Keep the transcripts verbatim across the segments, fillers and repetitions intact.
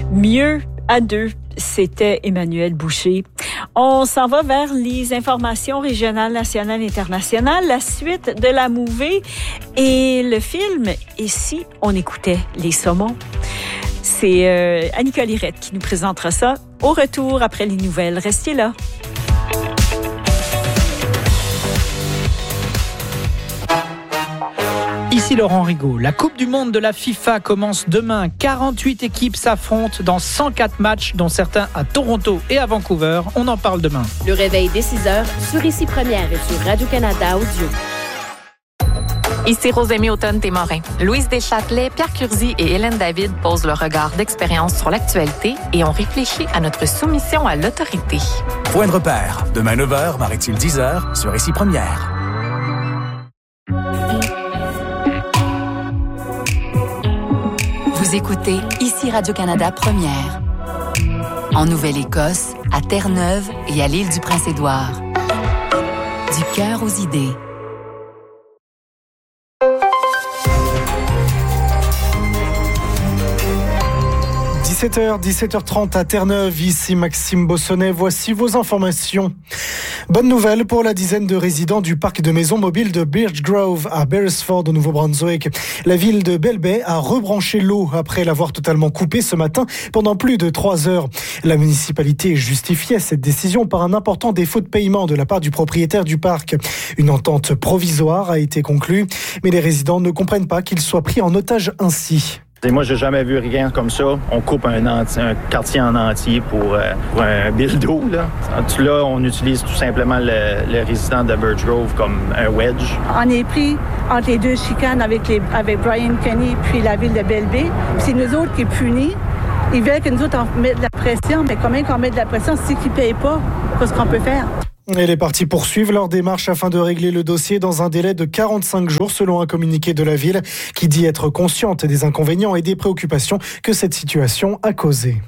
Mieux à deux, c'était Emmanuel Boucher. On s'en va vers les informations régionales, nationales, internationales, la suite de la mouvée et le film « Et si on écoutait les saumons ». C'est euh, Annika Lirette qui nous présentera ça au retour après les nouvelles. Restez là. Ici Laurent Rigaud. La Coupe du Monde de la FIFA commence demain. quarante-huit équipes s'affrontent dans cent quatre matchs, dont certains à Toronto et à Vancouver. On en parle demain. Le réveil dès six heures sur Ici Première et sur Radio-Canada Audio. Ici Rosémie Automne-Témorin. Louise Deschâtelet, Pierre Curzi et Hélène David posent leur regard d'expérience sur l'actualité et ont réfléchi à notre soumission à l'autorité. Point de repère. Demain neuf heures, Marie-Tille dix heures, sur Ici Première. Vous écoutez Ici Radio-Canada Première. En Nouvelle-Écosse, à Terre-Neuve et à l'île du Prince-Édouard. Du cœur aux idées. dix-sept heures, dix-sept heures trente à Terre-Neuve, ici Maxime Bossonnet, voici vos informations. Bonne nouvelle pour la dizaine de résidents du parc de maisons mobiles de Birch Grove à Beresford au Nouveau-Brunswick. La ville de Bell Bay a rebranché l'eau après l'avoir totalement coupée ce matin pendant plus de trois heures. La municipalité justifiait cette décision par un important défaut de paiement de la part du propriétaire du parc. Une entente provisoire a été conclue, mais les résidents ne comprennent pas qu'ils soient pris en otage ainsi. Et moi, j'ai jamais vu rien comme ça. On coupe un, enti- un quartier en entier pour, euh, pour un bill d'eau. Là. là, on utilise tout simplement le, le résident de Birch Grove comme un wedge. On est pris entre les deux chicanes avec, les, avec Brian Kenny puis la ville de Bell Bay. C'est nous autres qui est punis. Ils veulent que nous autres on mette de la pression, mais combien qu'on met de la pression, c'est qu'ils ne payent pas pour ce qu'on peut faire. Et les partis poursuivent leur démarche afin de régler le dossier dans un délai de quarante-cinq jours selon un communiqué de la ville qui dit être consciente des inconvénients et des préoccupations que cette situation a causées.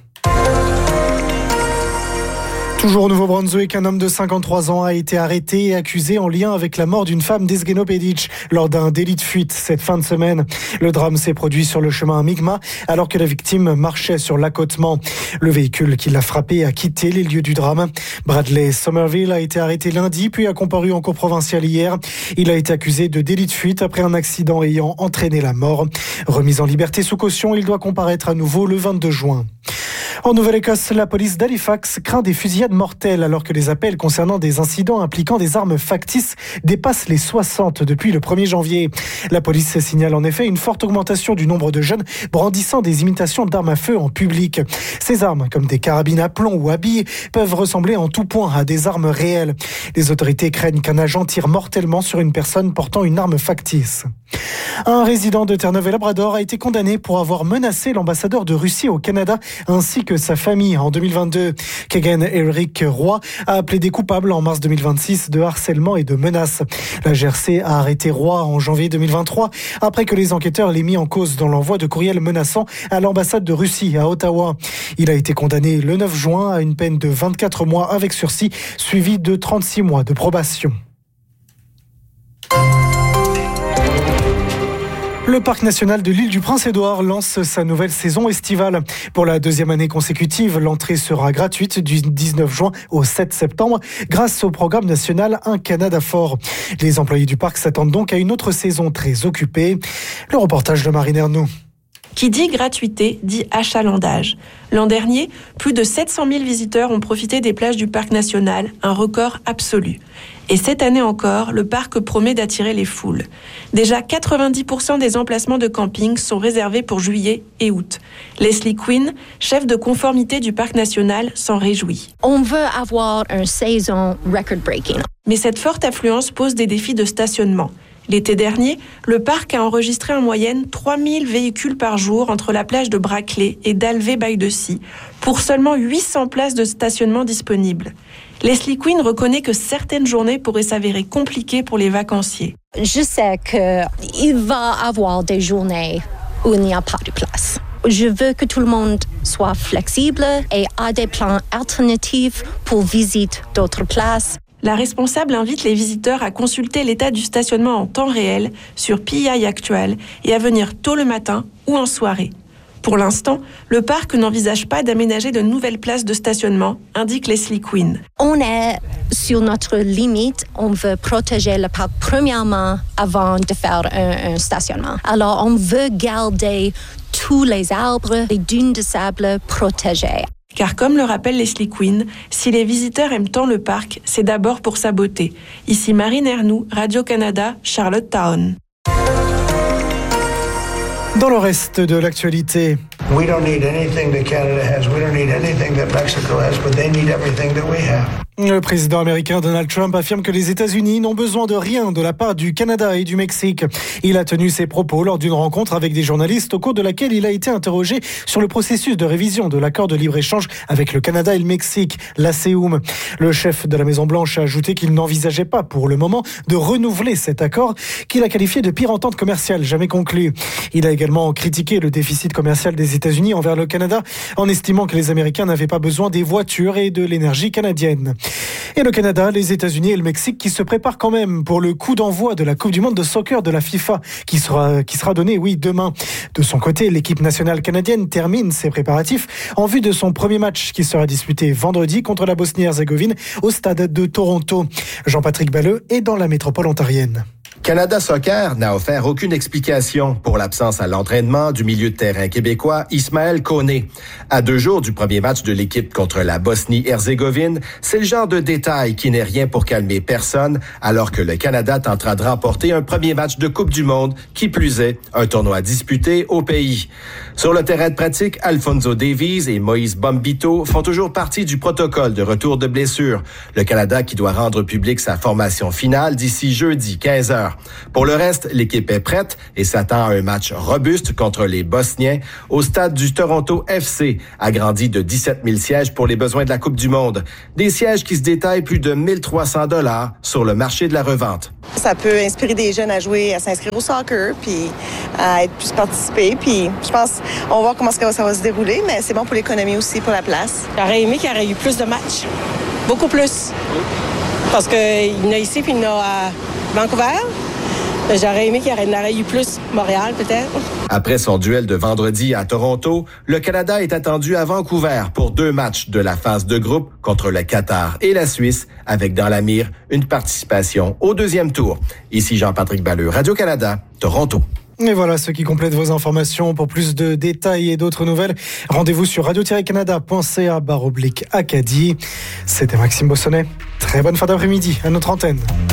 Toujours au Nouveau-Brunswick, un homme de cinquante-trois ans a été arrêté et accusé en lien avec la mort d'une femme d'Esgueno Pedic lors d'un délit de fuite cette fin de semaine. Le drame s'est produit sur le chemin Mi'kmaq alors que la victime marchait sur l'accotement. Le véhicule qui l'a frappé a quitté les lieux du drame. Bradley Somerville a été arrêté lundi puis a comparu en cour provinciale hier. Il a été accusé de délit de fuite après un accident ayant entraîné la mort. Remis en liberté sous caution, il doit comparaître à nouveau le vingt-deux juin. En Nouvelle-Écosse, la police d'Halifax craint des fusillades mortelles alors que les appels concernant des incidents impliquant des armes factices dépassent les soixante depuis le premier janvier. La police signale en effet une forte augmentation du nombre de jeunes brandissant des imitations d'armes à feu en public. Ces armes, comme des carabines à plomb ou à billes, peuvent ressembler en tout point à des armes réelles. Les autorités craignent qu'un agent tire mortellement sur une personne portant une arme factice. Un résident de Terre-Neuve-et-Labrador a été condamné pour avoir menacé l'ambassadeur de Russie au Canada ainsi que sa famille en deux mille vingt-deux. Kegan Eric Roy a plaidé coupable en mars deux mille vingt-six de harcèlement et de menaces. La G R C a arrêté Roy en janvier deux mille vingt-trois après que les enquêteurs l'aient mis en cause dans l'envoi de courriels menaçants à l'ambassade de Russie à Ottawa. Il a été condamné le neuf juin à une peine de vingt-quatre mois avec sursis suivi de trente-six mois de probation. Le parc national de l'île du Prince-Édouard lance sa nouvelle saison estivale. Pour la deuxième année consécutive, l'entrée sera gratuite du dix-neuf juin au sept septembre grâce au programme national Un Canada fort. Les employés du parc s'attendent donc à une autre saison très occupée. Le reportage de Marine Ernoux. Qui dit gratuité, dit achalandage. L'an dernier, plus de sept cent mille visiteurs ont profité des plages du parc national, un record absolu. Et cette année encore, le parc promet d'attirer les foules. Déjà, quatre-vingt-dix pour cent des emplacements de camping sont réservés pour juillet et août. Leslie Quinn, chef de conformité du parc national, s'en réjouit. On veut avoir une saison record-breaking. Mais cette forte affluence pose des défis de stationnement. L'été dernier, le parc a enregistré en moyenne trois mille véhicules par jour entre la plage de Brackley et d'Alvé-Baie-de-Scie, pour seulement huit cents places de stationnement disponibles. Leslie Quinn reconnaît que certaines journées pourraient s'avérer compliquées pour les vacanciers. Je sais qu'il va y avoir des journées où il n'y a pas de place. Je veux que tout le monde soit flexible et ait des plans alternatifs pour visiter d'autres places. La responsable invite les visiteurs à consulter l'état du stationnement en temps réel sur P I Actual et à venir tôt le matin ou en soirée. Pour l'instant, le parc n'envisage pas d'aménager de nouvelles places de stationnement, indique Leslie Quinn. On est sur notre limite. On veut protéger le parc premièrement avant de faire un, un stationnement. Alors, on veut garder tous les arbres, les dunes de sable protégées. Car comme le rappelle Leslie Quinn, si les visiteurs aiment tant le parc, c'est d'abord pour sa beauté. Ici Marine Ernoux, Radio-Canada, Charlottetown. Dans le reste de l'actualité. We don't need anything that Canada has. We don't need anything that Mexico has, but they need everything that we have. Le président américain Donald Trump affirme que les États-Unis n'ont besoin de rien de la part du Canada et du Mexique. Il a tenu ses propos lors d'une rencontre avec des journalistes au cours de laquelle il a été interrogé sur le processus de révision de l'accord de libre-échange avec le Canada et le Mexique, l'A C E U M. Le chef de la Maison-Blanche a ajouté qu'il n'envisageait pas pour le moment de renouveler cet accord qu'il a qualifié de pire entente commerciale jamais conclue. Il a également critiqué le déficit commercial des États-Unis envers le Canada en estimant que les Américains n'avaient pas besoin des voitures et de l'énergie canadienne. Et le Canada, les États-Unis et le Mexique qui se préparent quand même pour le coup d'envoi de la Coupe du Monde de soccer de la FIFA qui sera, qui sera donnée, oui, demain. De son côté, l'équipe nationale canadienne termine ses préparatifs en vue de son premier match qui sera disputé vendredi contre la Bosnie-Herzégovine au stade de Toronto. Jean-Patrick Balleux est dans la métropole ontarienne. Canada Soccer n'a offert aucune explication pour l'absence à l'entraînement du milieu de terrain québécois Ismaël Koné. À deux jours du premier match de l'équipe contre la Bosnie-Herzégovine, c'est le genre de détail qui n'est rien pour calmer personne, alors que le Canada tentera de remporter un premier match de Coupe du Monde, qui plus est, un tournoi disputé au pays. Sur le terrain de pratique, Alfonso Davies et Moïse Bombito font toujours partie du protocole de retour de blessure. Le Canada qui doit rendre public sa formation finale d'ici jeudi quinze heures. Pour le reste, l'équipe est prête et s'attend à un match robuste contre les Bosniens au stade du Toronto F C, agrandi de dix-sept mille sièges pour les besoins de la Coupe du Monde. Des sièges qui se détaillent plus de mille trois cents dollars sur le marché de la revente. Ça peut inspirer des jeunes à jouer, à s'inscrire au soccer, puis à être plus participés. Puis je pense, on va voir comment ça va se dérouler, mais c'est bon pour l'économie aussi, pour la place. J'aurais aimé qu'il y aurait eu plus de matchs, beaucoup plus. Parce qu'il y en a ici, puis il y en a à Vancouver. J'aurais aimé qu'il y en aurait eu plus Montréal, peut-être. Après son duel de vendredi à Toronto, le Canada est attendu à Vancouver pour deux matchs de la phase de groupe contre le Qatar et la Suisse, avec dans la mire une participation au deuxième tour. Ici Jean-Patrick Balleux, Radio-Canada, Toronto. Et voilà ce qui complète vos informations. Pour plus de détails et d'autres nouvelles, rendez-vous sur radio tiret canada point c a barre oblique Acadie. C'était Maxime Bossonnet. Très bonne fin d'après-midi à notre antenne.